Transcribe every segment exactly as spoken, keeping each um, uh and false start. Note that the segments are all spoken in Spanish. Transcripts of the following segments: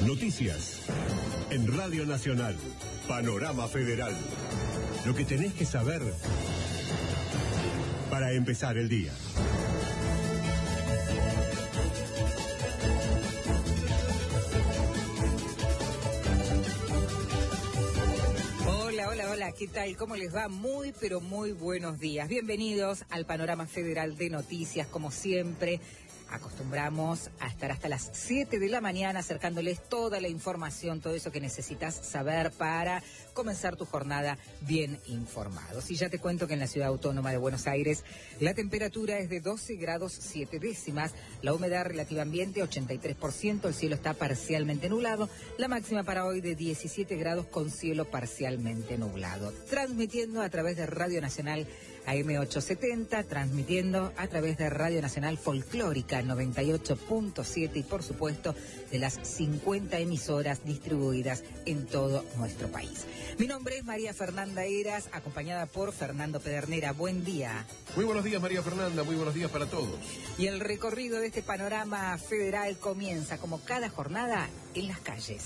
Noticias en Radio Nacional, Panorama Federal. Lo que tenés que saber para empezar el día. Hola, hola, hola, ¿qué tal? ¿Cómo les va? Muy, pero muy buenos días. Bienvenidos al Panorama Federal de Noticias, como siempre. Acostumbramos a estar hasta las siete de la mañana acercándoles toda la información, todo eso que necesitas saber para comenzar tu jornada bien informados. Y ya te cuento que en la Ciudad Autónoma de Buenos Aires la temperatura es de doce grados siete décimas, la humedad relativa ambiente ochenta y tres por ciento, el cielo está parcialmente nublado, la máxima para hoy de diecisiete grados con cielo parcialmente nublado. Transmitiendo a través de Radio Nacional A M ochocientos setenta, transmitiendo a través de Radio Nacional Folclórica noventa y ocho punto siete y por supuesto de las cincuenta emisoras distribuidas en todo nuestro país. Mi nombre es María Fernanda Heras, acompañada por Fernando Pedernera. Buen día. Muy buenos días, María Fernanda, muy buenos días para todos. Y el recorrido de este panorama federal comienza, como cada jornada, en las calles.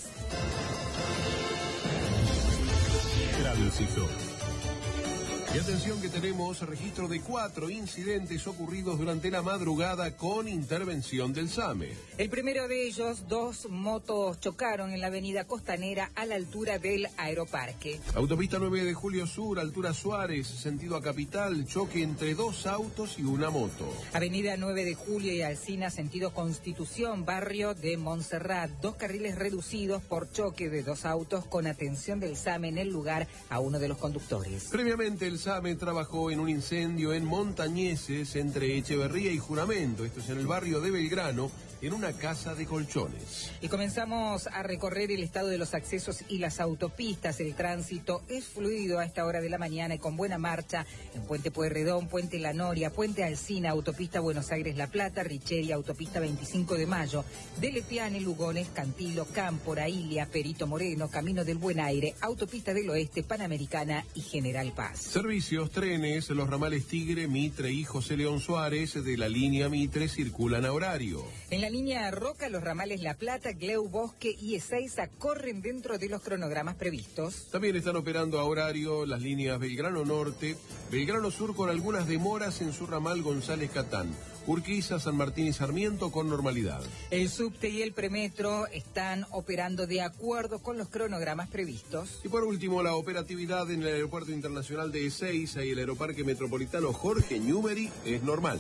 Tránsito. Y atención que tenemos registro de cuatro incidentes ocurridos durante la madrugada con intervención del SAME. El primero de ellos, dos motos chocaron en la avenida Costanera a la altura del Aeroparque. Autopista nueve de Julio Sur, altura Suárez, sentido a Capital, choque entre dos autos y una moto. Avenida nueve de Julio y Alsina, sentido Constitución, barrio de Montserrat. Dos carriles reducidos por choque de dos autos con atención del SAME en el lugar a uno de los conductores. Previamente el SAME trabajó en un incendio en Montañeses entre Echeverría y Juramento, esto es en el barrio de Belgrano, en una casa de colchones. Y comenzamos a recorrer el estado de los accesos y las autopistas. El tránsito es fluido a esta hora de la mañana y con buena marcha en Puente Pueyrredón, Puente La Noria, Puente Alsina, Autopista Buenos Aires-La Plata, Richeri, Autopista veinticinco de Mayo, Delepiane, Lugones, Cantilo, Cámpora, Ilia, Perito Moreno, Camino del Buen Aire, Autopista del Oeste, Panamericana y General Paz. Servicios, trenes, los ramales Tigre, Mitre y José León Suárez de la línea Mitre circulan a horario. En la línea Roca, los ramales La Plata, Gleu, Bosque y Ezeiza corren dentro de los cronogramas previstos. También están operando a horario las líneas Belgrano Norte, Belgrano Sur con algunas demoras en su ramal González Catán, Urquiza, San Martín y Sarmiento con normalidad. El subte y el premetro están operando de acuerdo con los cronogramas previstos. Y por último, la operatividad en el Aeropuerto Internacional de Ezeiza y el Aeroparque Metropolitano Jorge Newbery es normal.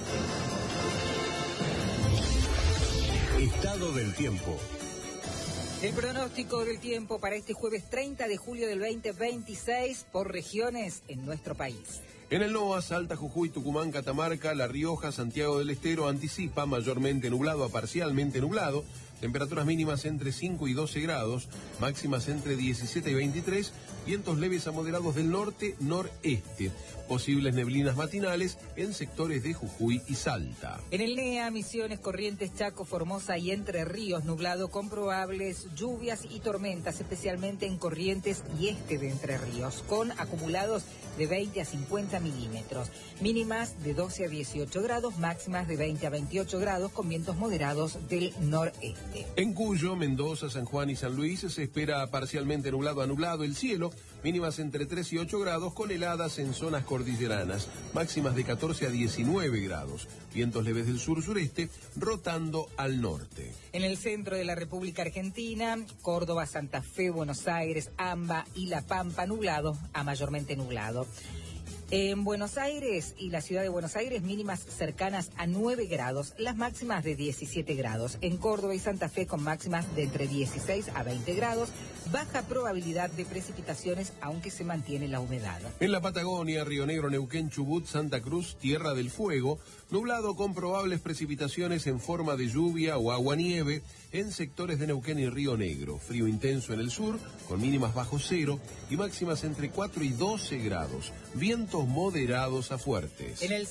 Estado del tiempo. El pronóstico del tiempo para este jueves treinta de julio del veinte veintiséis por regiones en nuestro país. En el NOA, Salta, Jujuy, Tucumán, Catamarca, La Rioja, Santiago del Estero anticipa mayormente nublado a parcialmente nublado, temperaturas mínimas entre cinco y doce grados, máximas entre diecisiete y veintitrés, vientos leves a moderados del norte-noreste, posibles neblinas matinales en sectores de Jujuy y Salta. En el NEA, Misiones, Corrientes, Chaco, Formosa y Entre Ríos, nublado con probables lluvias y tormentas, especialmente en Corrientes y este de Entre Ríos, con acumulados de veinte a cincuenta milímetros, mínimas de doce a dieciocho grados, máximas de veinte a veintiocho grados, con vientos moderados del noreste. En Cuyo, Mendoza, San Juan y San Luis se espera parcialmente nublado a nublado el cielo, mínimas entre tres y ocho grados, con heladas en zonas cordilleranas, máximas de catorce a diecinueve grados, vientos leves del sur-sureste, rotando al norte. En el centro de la República Argentina, Córdoba, Santa Fe, Buenos Aires, Amba y La Pampa, nublado a mayormente nublado. En Buenos Aires y la ciudad de Buenos Aires, mínimas cercanas a nueve grados, las máximas de diecisiete grados. En Córdoba y Santa Fe con máximas de entre dieciséis a veinte grados, baja probabilidad de precipitaciones, aunque se mantiene la humedad. En la Patagonia, Río Negro, Neuquén, Chubut, Santa Cruz, Tierra del Fuego, nublado con probables precipitaciones en forma de lluvia o agua-nieve en sectores de Neuquén y Río Negro. Frío intenso en el sur, con mínimas bajo cero y máximas entre cuatro y doce grados. Vientos moderados a fuertes. En el